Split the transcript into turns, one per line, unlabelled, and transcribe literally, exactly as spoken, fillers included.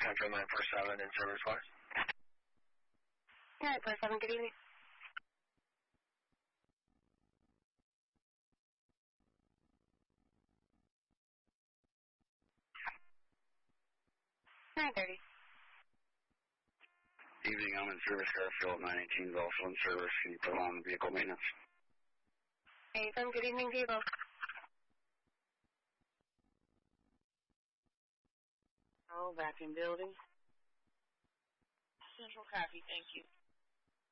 Central nine four seven in service wise.
nine four seven, good evening. nine thirty.
Evening, I'm in service. Garfield nine eighteen is also in service. Can you put on vehicle maintenance?
Anytime, good evening, vehicle.
Oh, back in building. Central copy, thank you.